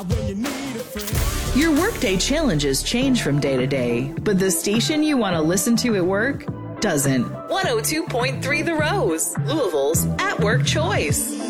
when you need a friend. Your workday challenges change from day to day, but the station you want to listen to at work doesn't. 102.3 The Rose, Louisville's at-work choice.